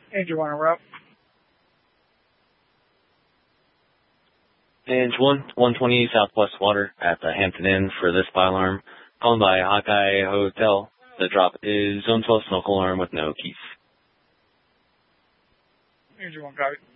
Angel 1 en route. Angel 1, 120 Southwest Water at the Hampton Inn for this fire alarm. Calling by Hawkeye Hotel. The drop is Zone 12 smoke alarm with no keys. Angel 1 copy.